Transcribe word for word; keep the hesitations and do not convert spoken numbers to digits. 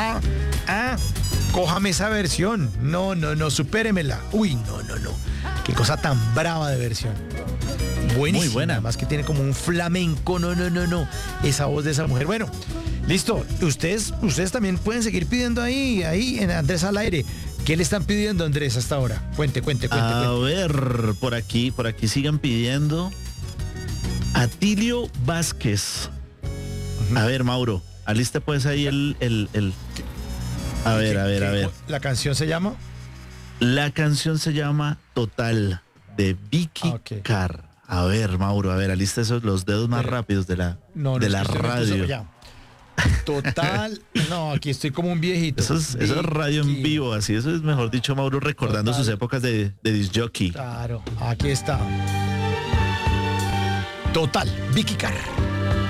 Ah, ah, cójame esa versión. No, no, no, supéremela. Uy, no, no, no. Qué cosa tan brava de versión. Buenísima. Muy buena. Además que tiene como un flamenco. No, no, no, no. Esa voz de esa mujer. Bueno, listo. Ustedes, ustedes también pueden seguir pidiendo ahí, ahí en Andrés al aire. ¿Qué le están pidiendo, Andrés, hasta ahora? Cuente, cuente, cuente. A cuente. ver, por aquí, por aquí sigan pidiendo. Atilio Vázquez. Uh-huh. A ver, Mauro, alista pues ahí el, el, el... A ver, a ver, a ver. ¿La canción se llama? La canción se llama Total, de Vicky ah, okay. Carr. A ver, Mauro, a ver, alista esos los dedos más Pero, rápidos de la, no, de no, la radio. Total, no, aquí estoy como un viejito. Eso es, eso es radio en vivo, así, eso es mejor dicho, Mauro, recordando Total. sus épocas de, de disc jockey. Claro, aquí está. Total, Vicky Carr.